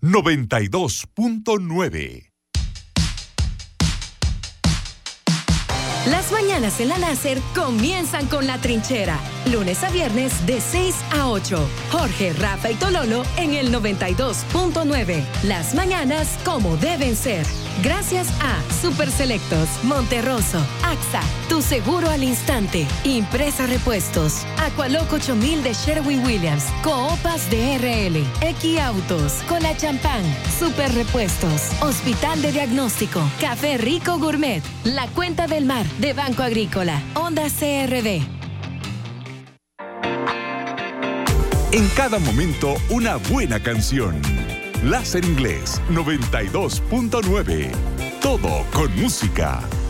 92.9. Las mañanas en la Láser comienzan con La Trinchera. Lunes a viernes de 6 a 8. Jorge, Rafa y Tololo en el 92.9. Las mañanas como deben ser. Gracias a Super Selectos, Monterroso, AXA, Tu Seguro al Instante, Impresa Repuestos, Aqualoco 8000 de Sherwin-Williams, Coopas de RL, Equiautos, Cola Champán, Super Repuestos, Hospital de Diagnóstico, Café Rico Gourmet, La Cuenta del Mar de Banco Agrícola, Honda CRB. En cada momento, una buena canción. Láser Inglés 92.9. Todo con música.